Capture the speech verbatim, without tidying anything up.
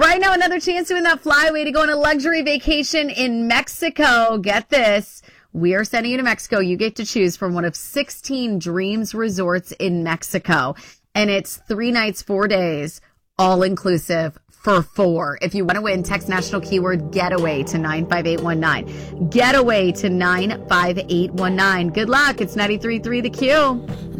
Right now, another chance to win that flyaway to go on a luxury vacation in Mexico. Get this. We are sending you to Mexico. You get to choose from one of sixteen Dreams resorts in Mexico. And it's three nights, four days, all inclusive for four. If you want to win, text national keyword getaway to nine five eight one nine. Getaway to nine five eight one nine. Good luck. It's ninety-three point three The Q.